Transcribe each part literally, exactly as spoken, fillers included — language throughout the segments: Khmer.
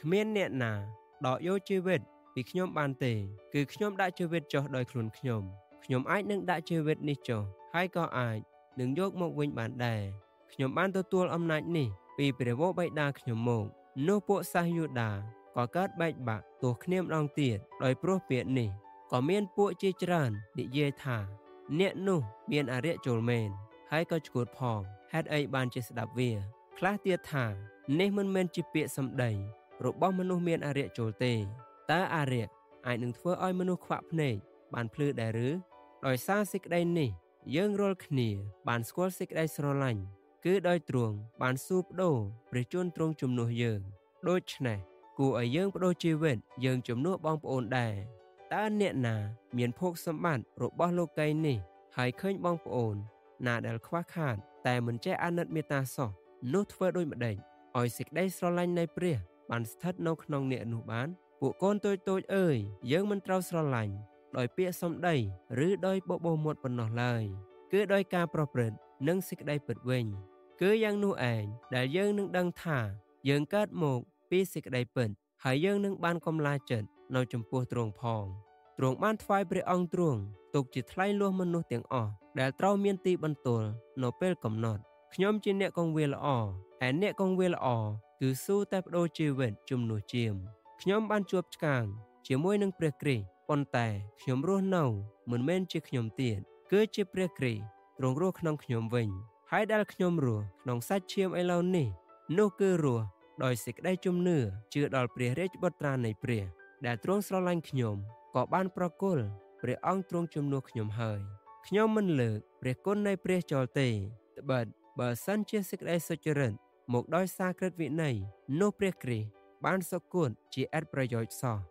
គ្មានអ្នកណាដកយកជីវិតពីខ្ញុំបានទេគឺខ្ញុំដាក់ជីវិតចុះដោយខ្លួនខ្ញុំខ្ញុំអាចនឹងដាក់ជីវិតនេះចុះហើយក៏អាចនឹងយកមកវិញបានដែរខ្ញុំបានទទួលអំណាចនេះពីព្រះវរបិតាខ្ញុំមកនោះពួកសាសយូដាក៏កើតបែកបាក់ទោះគ្នាម្ដងទៀតដោយព្រោះពាក្យនេះក៏មានពួកជាច្រើននិយាយថាអ្នកនោះមានអរិយចូលមែនហើយក៏ឈួតផងហេតុអីបានជាស្ដាប់វាខ្លះទៀតថានេះមិនមែនជាពាក្យសម្ដីរបស់មនុស្សមានអរិយចូលទេតើអរិយអាចនឹងធ្វើឲ្យមនុស្សខ្វាក់ភ្នែកបានភ្លឺដែរឬដោយសារសេចក្តីនេះយើងរាល់គ្នាបានស្គាល់សេចក្តីស្រឡាញ់គឺដោយទ្រង់បានសួរបដូរព្រះជន្មទ្រង់ជំនួសយើងដូច្នេះគួរឲ្យយើងបដូរជីវិតយើងជំនួសបងប្អូនដែរតើអ្នកណាមានភោគសម្បត្តិរបស់លោកីនេះហើយឃើញបងប្អូនណាដែលខ្វះខាតតែមិនចេះអាណិតមេត្តាសោះនោះធ្វើដូចម្ដេចឲ្យសេចក្តីស្រឡាញ់នៃព្រះបានស្ថិតនៅក្នុងអ្នកនោះបានពួកកូនតូចតូចអើយយើងមិនត្រូវស្រឡាញ់ដោយពាក្យសម្ដីឬដោយបបោមាត់ប៉ុណ្ណោះឡើយគឺដោយការប្រព្រឹត្តនិងសេចក្តីពិតវិញគឺយ៉ាងនោះឯងដែលយើងនឹងដឹងថាយើងកើតមកពីសេចក្តីពិតហើយយើងនឹងបានកំឡាចិត្តនៅចំពោះទ្រង់ផងទ្រង់បានថ្វាយព្រះអង្គទ្រង់ទុកជាថ្លៃលោះមនុស្សទាំងអស់ដែលត្រូវមានទីបន្ទោលនៅពេលកំណត់ខ្ញុំជាអ្នកកងវាលល្អឯអ្នកកងវាលល្អគឺស៊ូតែបដូរជីវិតជំនួសជាមខ្ញុំបានជួបឆ្កាងជាមួយនឹងព្រះគ្រីស្ទប៉ុន្តែខ្ញុំរស់នៅមិនមែនជាខ្ញុំទៀតគឺជាព្រះគ្រីស្ទទ្រង់រស់ក្នុងខ្ញុំវិញហើយដែលខ្ញុំរស់ក្នុងសាច់ឈាមឥឡូវនេះនោះគឺរស់ដោយសេចក្តីជំនឿជឿដល់ព្រះរាជបុត្រានៃព្រះដែលទ្រង់ស្រឡាញ់ខ្ញុំក៏បានប្រគល់ព្រះអង្គទ្រង់ជំនួសខ្ញុំហើយខ្ញុំមិនលើកព្រះគុណនៃព្រះចោលទេត្បិតបើសិនជាសេចក្តីសុចរិតមកដោយសារក្រឹតវិន័យនោះព្រះគ្រីស្ទបានសុគតជាឥតប្រយោជន៍សោះ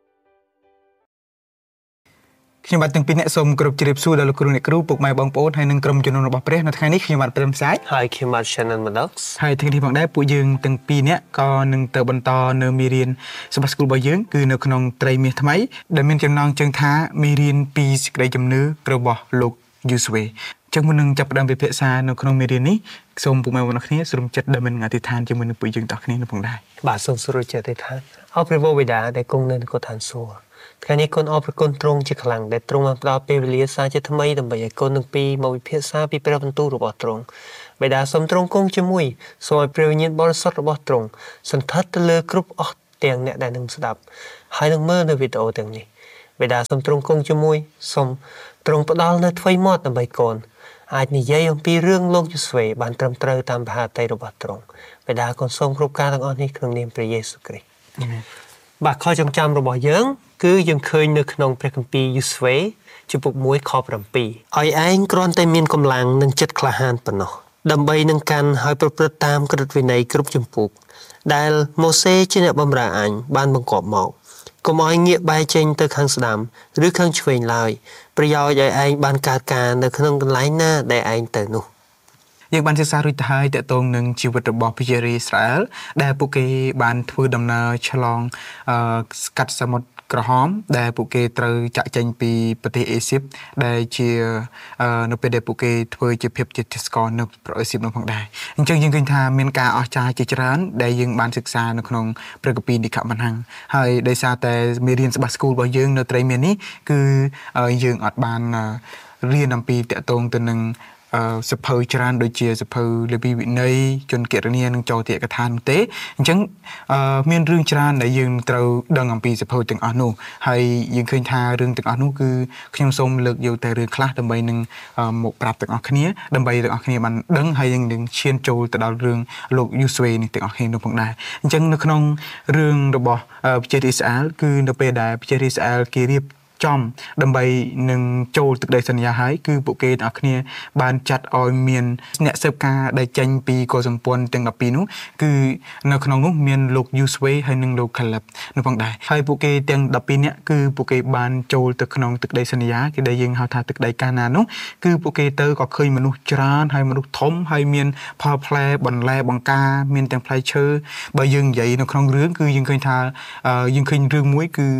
ខ្ញុំបាទទាំងពីរអ្នកសូមគោរពជម្រាបសួរដល់លោកគ្រូអ្នកគ្រូពុកម៉ែបងប្អូនហើយនិងក្រុមជំនុំរបស់ព្រះនៅថ្ងៃនេះខ្ញុំបាទព្រឹមសាយហើយខ្ញុំបាទ Shannon Maddox ហើយថ្ងៃនេះផងដែរពួកយើងទាំងពីរអ្នកក៏នឹងទៅបន្តនៅមេរៀនសម្រាប់ស្គូលរបស់យើងគឺនៅក្នុងត្រីមាសថ្មីដែលមានចំណងជើងថាមេរៀនពីសេចក្តីជំនឿរបស់លោកយូស្វេចឹងមុននឹងចាប់ផ្ដើមពិភាក្សានៅក្នុងមេរៀននេះសូមពុកម៉ែបងប្អូនគ្នាសូមចិត្តដែលមិនអធិដ្ឋានជាមួយនឹងពួកយើងទាំងគ្នានៅផងដែរបាទសូមស្រួលចិត្តអធិដ្ឋានអរព្រះវរបិតាដែលគង់នៅនគរឋានសួគ៌ថ្ងៃនេះកូនអរព្រគុណទ្រង់ជាខ្លាំងដែលទ្រង់បានផ្ដល់ពេលវេលាសារជាថ្មីដើម្បីឲ្យកូនទាំងពីរមកវិភាសាពីព្រះបន្ទូលរបស់ទ្រង់បិតាសូមទ្រង់គង់ជាមួយសូមឲ្យព្រះវិញ្ញាណបរិសុទ្ធរបស់ទ្រង់សន្ធិដ្ឋទៅលើគ្រប់អស់ទាំងអ្នកដែលនឹងស្ដាប់ហើយនឹងមើលនៅវីដេអូទាំងនេះបិតាសូមទ្រង់គង់ជាមួយសូមទ្រង់ផ្ដល់នៅថ្មីមាត់ដើម្បីកូនអាចនិយាយអំពីរឿងលោកយូស្វេបានត្រឹមត្រូវតាមមហាតីរបស់ទ្រង់បិតាកូនសូមគ្រប់ការទាំងអស់នេះក្នុងនាមព្រះយេស៊ូវគ្រីស្ទអាមែនបាទខចងចាំរបស់យើងគឺយើងឃើញនៅក្នុងព្រះគម្ពីរយូស្វេជំពូកមួយខ7ឲ្យឯងគ្រាន់តែមានកម្លាំងនិងចិត្តក្លាហានប៉ុណ្ណោះដើម្បីនឹងកាន់ហើយប្រព្រឹត្តតាមក្រឹតវិន័យគ្រប់ជំពូកដែលម៉ូសេជាអ្នកបម្រើអញបានបង្គាប់មកកុំឲ្យងាកបែរចេញទៅខាងស្ដាំឬខាងឆ្វេងឡើយប្រយោជន៍ឲ្យឯងបានកើតការនៅក្នុងកន្លែងណាដែលឯងទៅនោះយើងបានសិក្សារួចទៅហើយតកតងនឹងជីវិតរបស់ប្រជារាស្ត្រអ៊ីស្រាអែលដែលពួកគេបានធ្វើដំណើរឆ្លងអឺស្កាត់សមុទ្រក្រហមដែលពួកគេត្រូវចាក់ចេញពីប្រទេសអេស៊ីបដែលជានៅពេលដែលពួកគេធ្វើជាភាពជាទេសកលនៅប្រទេសអេស៊ីបនោះផងដែរអញ្ចឹងយើងឃើញថាមានការអស្ចារ្យជាច្រើនដែលយើងបានសិក្សានៅក្នុងព្រះគម្ពីរនិខមណ្ឌហើយដោយសារតែមេរៀនច្បាស់ស្គូលរបស់យើងនៅត្រីមាសនេះគឺយើងអត់បានរៀនអំពីតកតងទៅនឹងអឺសភៅច្រើនដូចជាសភៅលេវីវិន័យជនគិរនីនិងចោទយកថានោះទេអញ្ចឹងអឺមានរឿងច្រើនដែលយើងត្រូវដឹងអំពីសភៅទាំងអស់នោះហើយយើងឃើញថារឿងទាំងអស់នោះគឺខ្ញុំសូមលើកយកតែរឿងខ្លះដើម្បីនឹងមកប្រាប់ទាំងអស់គ្នាដើម្បីទាំងអស់គ្នាបានដឹងហើយនឹងឈានចូលទៅដល់រឿងលោកយូស្វេនេះទាំងអស់គ្នានោះផងដែរអញ្ចឹងនៅក្នុងរឿងរបស់ប្រជារាស្ត្រអ៊ីស្រាអែលគឺនៅពេលដែលប្រជារាស្ត្រអ៊ីស្រាអែលគេរៀបចំដើម្បីនឹងចូលទឹកដីសន្យាហើយគឺពួកគេទាំងអស់គ្នាបានចាត់ឲ្យមានអ្នកស៊ើបការដែលចេញពីកុលសម្ព័ន្ធទាំង12នោះគឺនៅក្នុងនោះមានលោកយូស្វេហើយនិងលោកខាឡឹបនៅផងដែរហើយពួកគេទាំង12នាក់គឺពួកគេបានចូលទៅក្នុងទឹកដីសន្យាគេដែលយើងហៅថាទឹកដីកាណាននោះគឺពួកគេទៅក៏ឃើញមនុស្សច្រើនហើយមនុស្សធំហើយមានផលផ្លែបន្លែបង្ការមានទាំងផ្លែឈើបើយើងនិយាយនៅក្នុងរឿងគឺយើងឃើញថាយើងឃើញរឿងមួយគឺ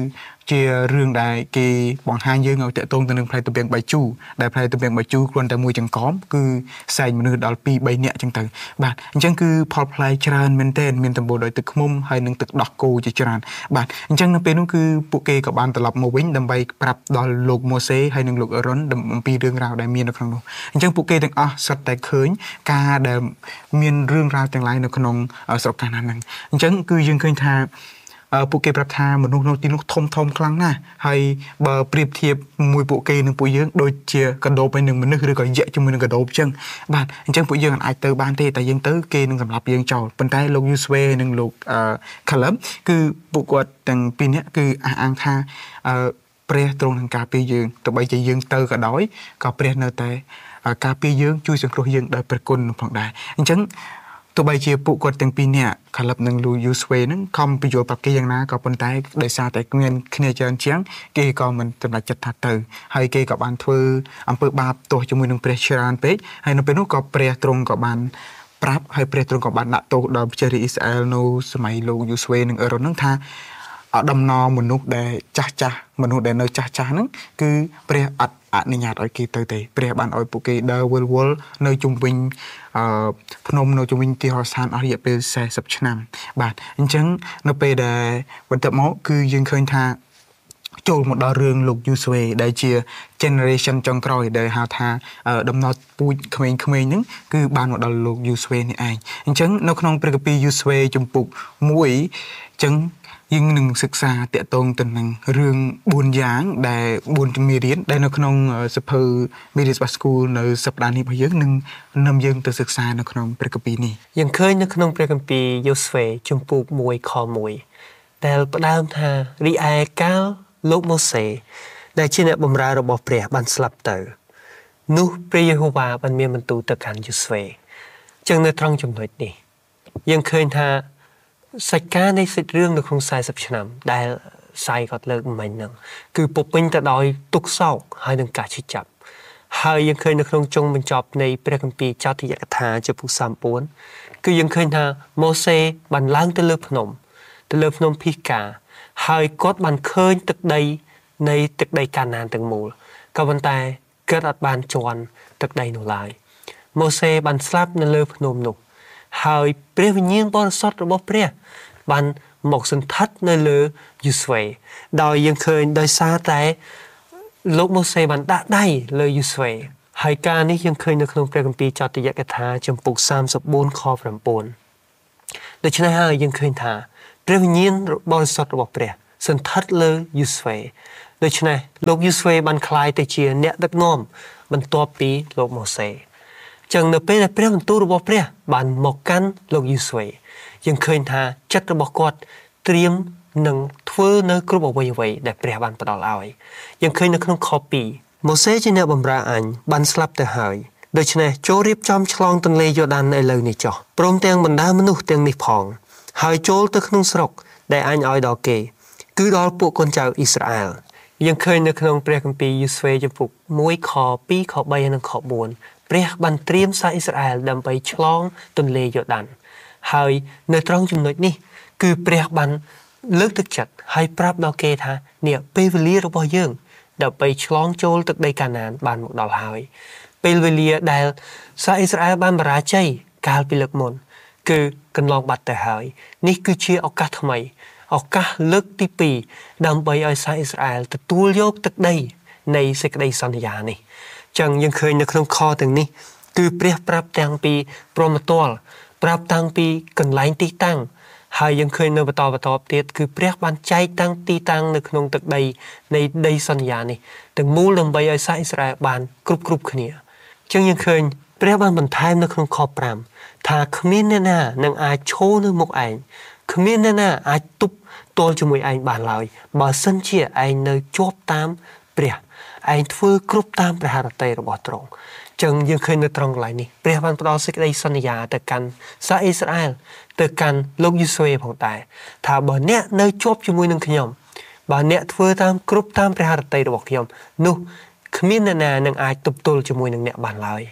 ជារឿងដែលគេបង្ហាញយើងឲ្យតកតងទៅនឹងផ្លែទំពាំងបាយជូរដែលផ្លែទំពាំងបាយជូរគ្រាន់តែមួយចង្កមគឺសែងមនុស្សដល់ពីរបីនាក់អញ្ចឹងទៅបាទអញ្ចឹងគឺផលផ្លែច្រើនមែនទែនមានសម្បូរដោយទឹកឃ្មុំហើយនិងទឹកដោះគោជាច្រើនបាទអញ្ចឹងនៅពេលនោះគឺពួកគេក៏បានត្រឡប់មកវិញដើម្បីប្រាប់ដល់លោកម៉ូសេហើយនិងលោកអេរ៉ុនអំពីរឿងរ៉ាវដែលមាននៅក្នុងនោះអញ្ចឹងពួកគេទាំងអស់សុទ្ធតែឃើញការដែលមានរឿងរ៉ាវទាំងឡាយនៅក្នុងស្រុកកាណានហ្នឹងអញ្ចឹងគឺយើងឃើញថាពួកគេប្រាប់ថាមនុស្សនៅទីនោះធំធំខ្លាំងណាស់ហើយបើប្រៀបធៀបមួយពួកគេនឹងពួកយើងដូចជាកដោបហើយនឹងមនុស្សឬក៏យក្សជាមួយនឹងកដោបអញ្ចឹងបាទអញ្ចឹងពួកយើងអាចទៅបានទេតែយើងទៅគេនឹងសម្លាប់យើងចោលប៉ុន្តែលោកយូស្វេនិងលោកខាឡឹបគឺពួកគាត់ទាំងពីរនាក់គឺអះអាងថាព្រះទ្រង់នឹងការពារយើងទោះបីជាយើងទៅក៏ដោយក៏ព្រះនៅតែការពារយើងជួយសង្គ្រោះយើងដោយព្រះគុណផងដែរអញ្ចឹងទោះបីជាពួកគាត់ទាំងពីរនាក់ខាឡឹបនិងលូយូស្វេហ្នឹងខំបញ្យល់ប្រាប់គេយ៉ាងណាក៏ប៉ុន្តែដោយសារតែគ្មានគ្នាច្រើនជាងគេក៏មិនសម្រេចចិត្តថាទៅហើយគេក៏បានធ្វើអំពើបាបទោសជាមួយនឹងព្រះច្រើនពេកហើយនៅពេលនោះក៏ព្រះទ្រង់ក៏បានប្រាប់ហើយព្រះទ្រង់ក៏បានដាក់ទោសដល់ប្រជារាស្ត្រអ៊ីស្រាអែលនៅសម័យលោកយូស្វេនិងអេរ៉ុនហ្នឹងថាអដំណរមនុស្សដែលចាស់ចាស់មនុស្សដែលនៅចាស់ចាស់ហ្នឹងគឺព្រះអត់អនុញ្ញាតឲ្យគេទៅទេព្រះបានឲ្យពួកគេដើរវិលវល់នៅជុំវិញអឺភ្នំនៅជុំវិញទីហោស្ថានអស់រយៈពេលសែសិបឆ្នាំបាទអញ្ចឹងនៅពេលដែលបន្ទាប់មកគឺយើងឃើញថាចូលមកដល់រឿងលោកយូស្វេដែលជា generation ចុងក្រោយដែលហៅថាដំណើរពូជក្មេងៗហ្នឹងគឺបានមកដល់លោកយូស្វេនេះឯងអញ្ចឹងនៅក្នុងព្រះគម្ពីរយូស្វេជំពូកមួយអញ្ចឹងយើងនឹងសិក្សាតាក់ទងទៅនឹងរឿងបួនយ៉ាងដែលបួនមេរៀនដែលនៅក្នុងសភៅ Media School នៅសប្តាហ៍នេះរបស់យើងនឹងនាំយើងទៅសិក្សានៅក្នុងព្រះគម្ពីរនេះយើងឃើញនៅក្នុងព្រះគម្ពីរយូស្វេជំពូកមួយខមួយដែលផ្ដើមថារីឯកាលលោកម៉ូសេដែលជាអ្នកបម្រើរបស់ព្រះបានស្លាប់ទៅនោះព្រះយេហូវ៉ាបានមានបន្ទូលទៅកាន់យូស្វេចឹងនៅត្រង់ចំណុចនេះយើងឃើញថាសាច់ការនៃសាច់រឿងនៅក្នុងខ្សែសិបឆ្នាំដែលសាយគាត់លើកមិញហ្នឹងគឺពុពេញទៅដោយទុក្ខសោកហើយនឹងការឈឺចាប់ហើយយើងឃើញនៅក្នុងចុងបញ្ចប់នៃព្រះគម្ពីរចោទយកថាចំពុកសាមបួនគឺយើងឃើញថាម៉ូសេបានឡើងទៅលើភ្នំទៅលើភ្នំភីកាហើយគាត់បានឃើញទឹកដីនៃទឹកដីកាណានទាំងមូលក៏ប៉ុន្តែគាត់អត់បានជន់ទឹកដីនោះឡើយម៉ូសេបានស្លាប់នៅលើភ្នំនោះហើយព្រះវិញ្ញាណបរិសុទ្ធរបស់ព្រះបានមកសន្ធិដ្ឋនៅលើយូស្វេដោយយើងឃើញដោយសារតែលោកម៉ូសេបានដាក់ដៃលើយូស្វេហើយការនេះយើងឃើញនៅក្នុងព្រះគម្ពីរចោទយកថាចំពុកសាមសិបបួនខប្រាំបួនដូច្នេះហើយយើងឃើញថាព្រះវិញ្ញាណបរិសុទ្ធរបស់ព្រះសន្ធិដ្ឋលើយូស្វេដូច្នេះលោកយូស្វេបានក្លាយទៅជាអ្នកដឹកនាំបន្ទាប់ពីលោកម៉ូសេចឹងនៅពេលដែលព្រះបន្ទូលរបស់ព្រះបានមកកាន់លោកយូស្វេយើងឃើញថាចិត្តរបស់គាត់ត្រៀមនឹងធ្វើនៅគ្រប់អ្វីអ្វីដែលព្រះបានផ្ដល់ឲ្យយើងឃើញនៅក្នុងខពីរម៉ូសេជាអ្នកបម្រើអញបានស្លាប់ទៅហើយដូច្នេះចូលរៀបចំឆ្លងទន្លេយូដានឥឡូវនេះចុះព្រមទាំងបណ្ដាមនុស្សទាំងនេះផងហើយចូលទៅក្នុងស្រុកដែលអញឲ្យដល់គេគឺដល់ពួកកូនចៅអ៊ីស្រាអែលយើងឃើញនៅក្នុងព្រះគម្ពីរយូស្វេចំពុកមួយខពីរខបីនិងខបួនព្រះបានត្រៀមសាសអ៊ីស្រាអែលដើម្បីឆ្លងទន្លេយូដានហើយនៅត្រង់ចំណុចនេះគឺព្រះបានលើកទឹកចិត្តហើយប្រាប់ដល់គេថានេះពេលវេលារបស់យើងដើម្បីឆ្លងចូលទឹកដីកាណានបានមកដល់ហើយពេលវេលាដែលសាសអ៊ីស្រាអែលបានបរាជ័យកាលពីលើកមុនគឺកន្លងបាត់ទៅហើយនេះគឺជាឱកាសថ្មីឱកាសលើកទីពីរដើម្បីឲ្យសាសអ៊ីស្រាអែលទទួលយកទឹកដីនៃសេចក្តីសន្យានេះចឹងយើងឃើញនៅក្នុងខទាំងនេះគឺព្រះប្រាប់ទាំងពីព្រហ្មទណ្ឌប្រាប់តាំងពីកន្លែងទីតាំងហើយយើងឃើញនៅបន្តបន្តទៀតគឺព្រះបានចែកតាំងទីតាំងនៅក្នុងទឹកដីនៃដីសន្យានេះទាំងមូលដើម្បីឲ្យសាសអ៊ីស្រាអែលបានគ្រប់គ្រប់គ្នាចឹងយើងឃើញព្រះបានបន្ថែមនៅក្នុងខប្រាំថាគ្មានអ្នកណានឹងអាចឈរនៅមុខឯងគ្មានអ្នកណាអាចទប់ទល់ជាមួយឯងបានឡើយបើសិនជាឯងនៅជាប់តាមព្រះឯងធ្វើគ្រប់តាមព្រះハរតីរបស់ទ្រង់ចឹងយើងឃើញនៅត្រង់កន្លែងនេះព្រះបានផ្ដល់សេចក្តីសន្យាទៅកាន់សាសអ៊ីស្រាអែលទៅកាន់លោកយូស្វេផងដែរថាបើអ្នកនៅជាប់ជាមួយនឹងខ្ញុំបើអ្នកធ្វើតាមគ្រប់តាមព្រះハរតីរបស់ខ្ញុំនោះគ្មានអ្នកណានឹងអាចទប់ទល់ជាមួយនឹងអ្នកបានឡើយនៅ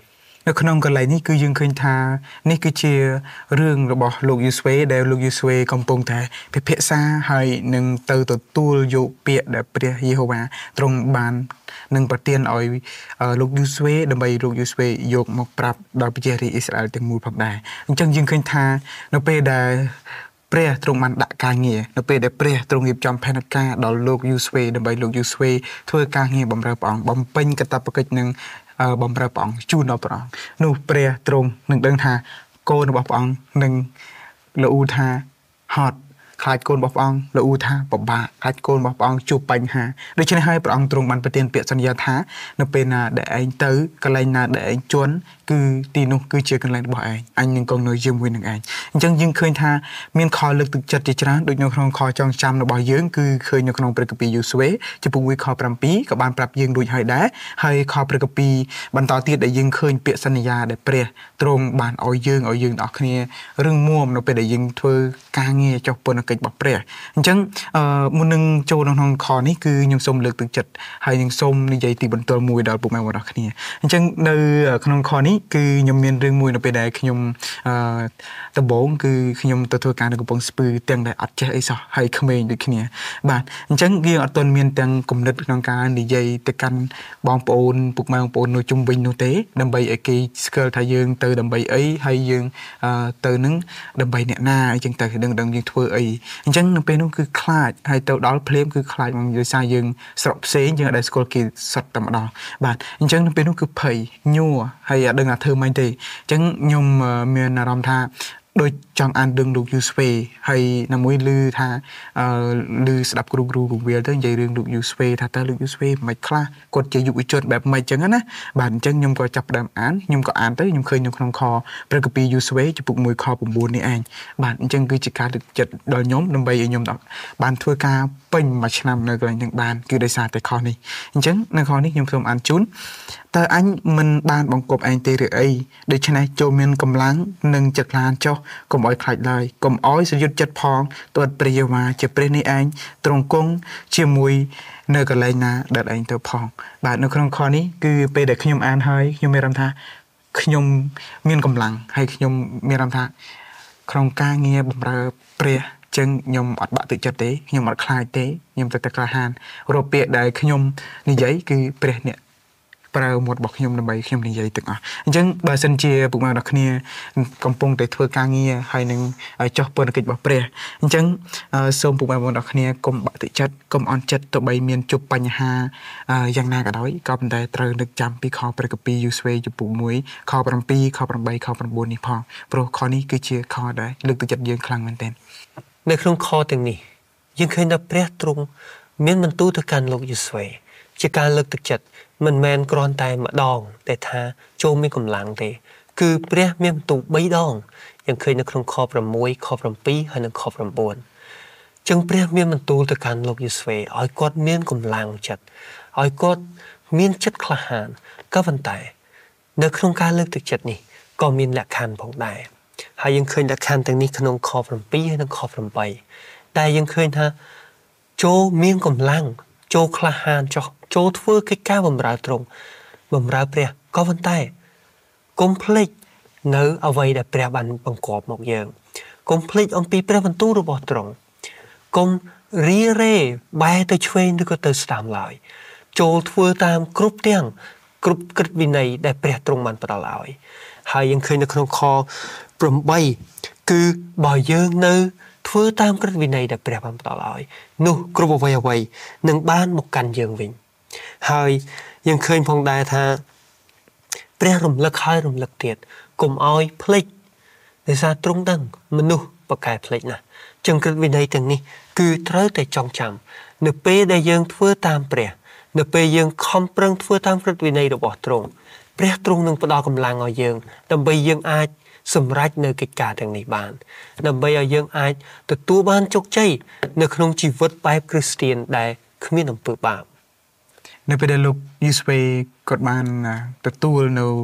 នៅក្នុងកន្លែងនេះគឺយើងឃើញថានេះគឺជារឿងរបស់លោកយូស្វេដែលលោកយូស្វេកំពុងតែពិភាក្សាហើយនឹងទៅទទួលយកពាក្យដែលព្រះយេហូវ៉ាទ្រង់បាននឹងប្រទានឲ្យលោកយូស្វេដើម្បីលោកយូស្វេយកមកប្រាប់ដល់ប្រជារាស្ត្រអ៊ីស្រាអែលទាំងមូលផងដែរអញ្ចឹងយើងឃើញថានៅពេលដែលព្រះទ្រង់បានដាក់ការងារនៅពេលដែលព្រះទ្រង់រៀបចំផែនការដល់លោកយូស្វេដើម្បីលោកយូស្វេធ្វើការងារបម្រើព្រះអង្គបំពេញកាតព្វកិច្ចនឹងបម្រើព្រះអង្គជូនដល់ព្រះអង្គនោះព្រះទ្រង់នឹងដឹងថាកូនរបស់ព្រះអង្គនឹងល្អូថាហត់ខ្លាចកូនរបស់ព្រះអង្គល្អូថាពិបាកខ្លាចកូនរបស់ព្រះអង្គជួបបញ្ហាដូច្នេះហើយព្រះអង្គទ្រង់បានប្រទានពាក្យសន្យាថានៅពេលណាដែលឯងទៅកន្លែងណាដែលឯងជន់គឺទីនោះគឺជាកន្លែងរបស់ឯងអញនឹងគង់នៅជាមួយនឹងឯងអញ្ចឹងយើងឃើញថាមានខលើកទឹកចិត្តជាច្រើនដូចនៅក្នុងខចងចាំរបស់យើងគឺឃើញនៅក្នុងព្រះគម្ពីរយូស្វេចំពោះមួយខប្រាំពីរក៏បានប្រាប់យើងដូចហើយដែរហើយខព្រះគម្ពីរបន្តទៀតដែលយើងឃើញពាក្យសន្យាដែលព្រះទ្រង់បានឲ្យយើងឲ្យយើងទាំងអស់គ្នារឹងមាំនៅពេលដែលយើងធ្វើការងារចុះពន្ធកិច្ចរបស់ព្រះអញ្ចឹងមុននឹងចូលក្នុងខនេះគឺខ្ញុំសូមលើកទឹកចិត្តហើយនឹងសូមនិយាយទីបន្ទាល់មួយដល់ពុកម៉ែបងប្អូនគ្នាអញ្ចឹងនៅក្នុងខនេះគឺខ្ញុំមានរឿងមួយនៅពេលដែលខ្ញុំអឺដំបូងគឺខ្ញុំទៅធ្វើការនៅកំពង់ស្ពឺទាំងដែលអត់ចេះអីសោះហើយក្មេងដូចគ្នាបាទអញ្ចឹងយើងអត់ទាន់មានទាំងគំនិតក្នុងការនិយាយទៅកាន់បងប្អូនពុកម៉ែបងប្អូននៅជុំវិញនោះទេដើម្បីឲ្យគេស្គាល់ថាយើងទៅដើម្បីអីហើយយើងទៅនឹងដើម្បីអ្នកណាអីចឹងទៅដឹងដឹងយើងធ្វើអីអញ្ចឹងនៅពេលនោះគឺខ្លាចហើយទៅដល់ភ្លាមគឺខ្លាចមកដោយសារយើងស្រុកផ្សេងយើងអត់ដែលស្គាល់គេសត្វតែម្ដងបាទអញ្ចឹងនៅពេលនោះគឺភ័យញ័រហើយអត់ដឹងថាធ្វើម៉េចទេអញ្ចឹងខ្ញុំមានអារម្មណ៍ថាដូចចង់អានរឿងលោកយូស្វេហើយណាមួយឮថាអឺឮស្ដាប់គ្រូគ្រូពងវាលទៅនិយាយរឿងលោកយូស្វេថាតើលោកយូស្វេមិនខ្លះគាត់ជាយុវជនបែបម៉េចចឹងណាបាទអញ្ចឹងខ្ញុំក៏ចាប់ផ្ដើមអានខ្ញុំក៏អានទៅខ្ញុំឃើញនៅក្នុងខព្រះគម្ពីរយូស្វេចំពុកមួយខ៩នេះឯងបាទអញ្ចឹងគឺជាការលើកចិត្តដល់ខ្ញុំដើម្បីឲ្យខ្ញុំបានធ្វើការពេញមួយឆ្នាំនៅកន្លែងនឹងបានគឺដោយសារតែខនេះអញ្ចឹងនៅខនេះខ្ញុំសូមអានជូនតើអញមិនបានបង្កប់ឯងទេឬអីដូច្នេះចូលមានកម្លាំងនិងចិត្តក្លាហានចុះកុំឲ្យខ្លាចឡើយកុំឲ្យសយុទ្ធចិត្តផងទើបព្រះយេហូវ៉ាជាព្រះនេះឯងទ្រង់គង់ជាមួយនៅកន្លែងណាដែលឯងទៅផងបាទនៅក្នុងខនេះគឺពេលដែលខ្ញុំអានហើយខ្ញុំមានអារម្មណ៍ថាខ្ញុំមានកម្លាំងហើយខ្ញុំមានអារម្មណ៍ថាក្នុងការងារបម្រើព្រះចឹងខ្ញុំអត់បាក់ទឹកចិត្តទេខ្ញុំអត់ខ្លាចទេខ្ញុំទៅតែក្លាហានរកពាក្យដែលខ្ញុំនិយាយគឺព្រះអ្នកប្រើមាត់របស់ខ្ញុំដើម្បីខ្ញុំនិយាយទាំងអស់អញ្ចឹងបើសិនជាពុកម៉ែអ្នកគ្នាកំពុងតែធ្វើការងារហើយនឹងចុះពន្ធកិច្ចរបស់ព្រះអញ្ចឹងសូមពុកម៉ែបងប្អូនអ្នកគ្នាកុំបាក់ទឹកចិត្តកុំអន់ចិត្តទៅបីមានជួបបញ្ហាយ៉ាងណាក៏ដោយក៏ប៉ុន្តែត្រូវនឹកចាំពីខព្រះគម្ពីរយូស្វេចំពុកមួយខប្រាំពីរខប្រាំបីខប្រាំបួននេះផងព្រោះខនេះគឺជាខដែលលើកទឹកចិត្តយើងខ្លាំងមែនទែននៅក្នុងខទាំងនេះយើងឃើញថាព្រះទ្រង់មានបន្ទូលទៅកាន់លោកយូស្វេជាការលើកទឹកចិត្តមិនមែនគ្រាន់តែម្ដងតែថាចូលមានកម្លាំងទេគឺព្រះមានបន្ទូលបីដងយើងឃើញនៅក្នុងខប្រាំមួយខប្រាំពីរហើយនិងខប្រាំបួនចឹងព្រះមានបន្ទូលទៅកាន់លោកយូស្វេឲ្យគាត់មានកម្លាំងចិត្តឲ្យគាត់មានចិត្តក្លាហានក៏ប៉ុន្តែនៅក្នុងការលើកទឹកចិត្តនេះក៏មានលក្ខខណ្ឌផងដែរហើយយើងឃើញលក្ខខណ្ឌទាំងនេះក្នុងខប្រាំពីរហើយនិងខប្រាំបីតែយើងឃើញថាចូលមានកម្លាំងចូលក្លាហានចុះចូលធ្វើកិច្ចការបម្រើទ្រង់បម្រើព្រះក៏ប៉ុន្តែកុំភ្លេចនៅអ្វីដែលព្រះបានបង្គាប់មកយើងកុំភ្លេចអំពីព្រះបន្ទូលរបស់ទ្រង់កុំរីរេបែរទៅឆ្វេងឬក៏ទៅស្ដាំឡើយចូលធ្វើតាមគ្រប់ទាំងគ្រប់ក្រឹតវិន័យដែលព្រះទ្រង់បានផ្ដល់ឲ្យហើយយើងឃើញនៅក្នុងខប្រាំបីគឺបើយើងនៅធ្វើតាមក្រឹតវិន័យដែលព្រះបានផ្ដល់ឲ្យនោះគ្រប់អ្វីអ្វីនឹងបានមកកាន់យើងវិញហើយយើងឃើញផងដែរថាព្រះរំលឹកហើយរំលឹកទៀតកុំឲ្យភ្លេចដោយសារទ្រង់ដឹងមនុស្សប្រកែភ្លេចណាស់ចឹងក្រឹតវិន័យទាំងនេះគឺត្រូវតែចងចាំនៅពេលដែលយើងធ្វើតាមព្រះនៅពេលយើងខំប្រឹងធ្វើតាមក្រឹតវិន័យរបស់ទ្រង់ព្រះទ្រង់នឹងផ្ដល់កម្លាំងឲ្យយើងដើម្បីយើងអាចសម្រេចនៅកិច្ចការទាំងនេះបានដើម្បីឲ្យយើងអាចទទួលបានជោគជ័យនៅក្នុងជីវិតបែបគ្រីស្ទានដែលគ្មានអំពើបាបនៅពេលដែលលោកយូស្វេគាត់បានទទួលនៅ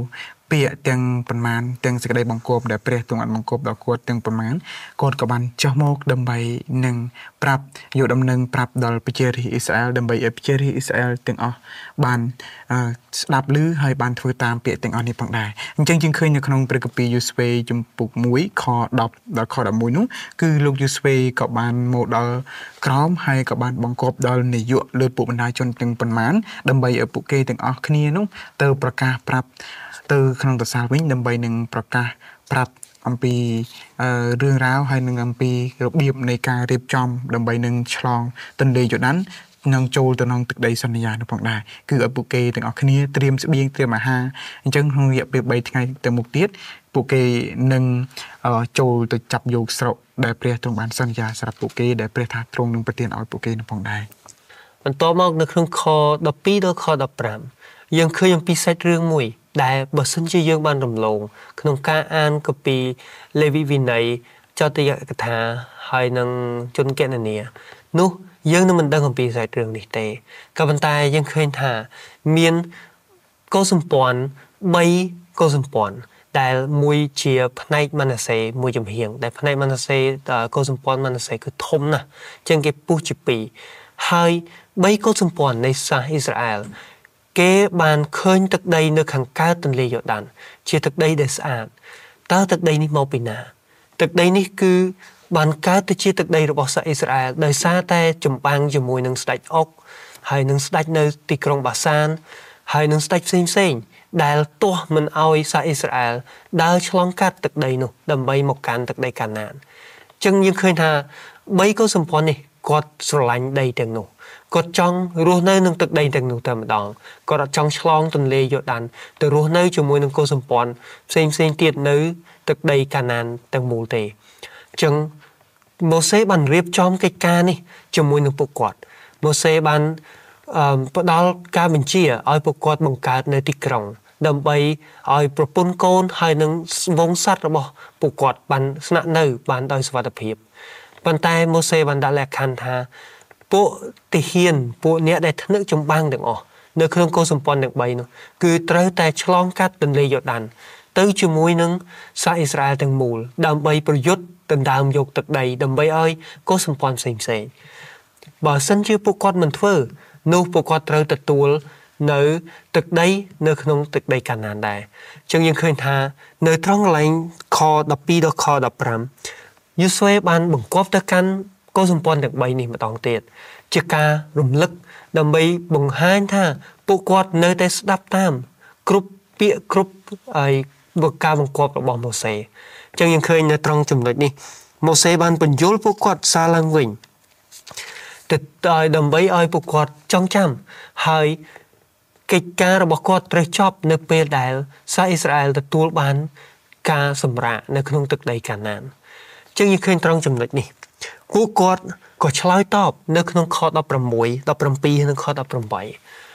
ពាក្យទាំងប៉ុន្មានទាំងសេចក្តីបង្គាប់ដែលព្រះទ្រង់បានបង្គាប់ដល់គាត់ទាំងប៉ុន្មានគាត់ក៏បានចុះមកដើម្បីនឹងប្រាប់យកដំណឹងប្រាប់ដល់ប្រជារាស្ត្រអ៊ីស្រាអែលដើម្បីឲ្យប្រជារាស្ត្រអ៊ីស្រាអែលទាំងអស់បានស្ដាប់ឮហើយបានធ្វើតាមពាក្យទាំងអស់នេះផងដែរអញ្ចឹងយើងឃើញនៅក្នុងព្រះគម្ពីរយូស្វេជំពូកមួយខដប់ដល់ខដប់មួយនោះគឺលោកយូស្វេក៏បានមកដល់ក្រមហើយក៏បានបង្គាប់ដល់នាយកលើពួកបណ្ដាជនទាំងប៉ុន្មានដើម្បីឲ្យពួកគេទាំងអស់គ្នានោះទៅប្រកាសប្រាប់ទៅក្នុងទសាលវិញដើម្បីនឹងប្រកាសប្រាប់អំពីរឿងរ៉ាវហើយនឹងអំពីរបៀបនៃការរៀបចំដើម្បីនឹងឆ្លងទន្លេយ៉ូដាននឹងចូលទៅក្នុងទឹកដីសន្យានោះផងដែរគឺឲ្យពួកគេទាំងអស់គ្នាត្រៀមស្បៀងត្រៀមអាហារអញ្ចឹងក្នុងរយៈពេលបីថ្ងៃទៅមុខទៀតពួកគេនឹងចូលទៅចាប់យកស្រុកដែលព្រះទ្រង់បានសន្យាសម្រាប់ពួកគេដែលព្រះថាទ្រង់នឹងប្រទានឲ្យពួកគេនោះផងដែរបន្តមកនៅក្នុងខដប់ពីរដល់ខដប់ប្រាំយើងឃើញអំពីសាច់រឿងមួយដែលបើសិនជាយើងបានរំលងក្នុងការអានគម្ពីរលេវីវិន័យចតយកថាហើយនឹងជនគណនានោះយើងនឹងមិនដឹងអំពីសាច់រឿងនេះទេក៏ប៉ុន្តែយើងឃើញថាមានកុសសម្ព័ន្ធបីកុសសម្ព័ន្ធដែលមួយជាផ្នែកម៉ាណាសេមួយចំហៀងដែលផ្នែកម៉ាណាសេកុសសម្ព័ន្ធម៉ាណាសេគឺធំណាស់ជាងគេពុះជាពីរហើយបីកុសសម្ព័ន្ធនៃសាសអ៊ីស្រាអែលគេបានឃើញទឹកដីនៅខាងកើតទន្លេយ៉ូដានជាទឹកដីដែលស្អាតតើទឹកដីនេះមកពីណាទឹកដីនេះគឺបានកើតទៅជាទឹកដីរបស់សាសអ៊ីស្រាអែលដោយសារតែចម្បាំងជាមួយនឹងស្ដេចអុកហើយនឹងស្ដេចនៅទីក្រុងបាសានហើយនឹងស្ដេចផ្សេងផ្សេងដែលទាស់មិនអោយសាសអ៊ីស្រាអែលដើរឆ្លងកាត់ទឹកដីនោះដើម្បីមកកាន់ទឹកដីកាណានអញ្ចឹងយើងឃើញថាបីកុសសម្ព័ន្ធនេះគាត់ស្រឡាញ់ដីទាំងនោះគាត់ចង់រស់នៅនឹងទឹកដីទាំងនោះតែម្ដងគាត់អត់ចង់ឆ្លងទន្លេយ៉ូដានទៅរស់នៅជាមួយនឹងកុសសម្ព័ន្ធផ្សេងផ្សេងទៀតនៅទឹកដីកាណានទាំងមូលទេអញ្ចឹងម៉ូសេបានរៀបចំកិច្ចការនេះជាមួយនឹងពួកគាត់ម៉ូសេបានផ្ដល់ការបញ្ជាឲ្យពួកគាត់បង្កើតនៅទីក្រុងដើម្បីឲ្យប្រពន្ធកូនហើយនឹងវង្សស័ក្តិរបស់ពួកគាត់បានស្នាក់នៅបានដោយសុវត្ថិភាពប៉ុន្តែម៉ូសេបានដាក់លក្ខខណ្ឌថាពួកទាហានពួកអ្នកដែលធ្នឹកចម្បាំងទាំងអស់នៅក្នុងកុសសម្ព័ន្ធទាំងបីនោះគឺត្រូវតែឆ្លងកាត់ទន្លេយ៉ូដានទៅជាមួយនឹងសាសអ៊ីស្រាអែលទាំងមូលដើម្បីប្រយុទ្ធដណ្ដើមយកទឹកដីដើម្បីឲ្យកុសសម្ព័ន្ធផ្សេងផ្សេងបើសិនជាពួកគាត់មិនធ្វើនោះពួកគាត់ត្រូវទទួលនៅទឹកដីនៅក្នុងទឹកដីកាណានដែរអញ្ចឹងយើងឃើញថានៅត្រង់កន្លែងខដប់ពីរដល់ខដប់ប្រាំយូស្វេបានបង្គាប់ទៅកាន់កុសសម្ព័ន្ធទាំងបីនេះម្ដងទៀតជាការរំលឹកដើម្បីបង្ហាញថាពួកគាត់នៅតែស្ដាប់តាមគ្រប់ពាក្យគ្រប់ហើយការបង្គាប់របស់ម៉ូសេអញ្ចឹងយើងឃើញនៅត្រង់ចំណុចនេះម៉ូសេបានបញ្យល់ពួកគាត់សារឡើងវិញទៅដើម្បីឲ្យពួកគាត់ចងចាំហើយកិច្ចការរបស់គាត់ត្រូវចប់នៅពេលដែលសាសអ៊ីស្រាអែលទទួលបានការសម្រាកនៅក្នុងទឹកដីកាណានអញ្ចឹងយើងឃើញត្រង់ចំណុចនេះពួកគាត់ក៏ឆ្លើយតបនៅក្នុងខដប់ប្រាំមួយ ដប់ប្រាំពីរនិងខដប់ប្រាំបី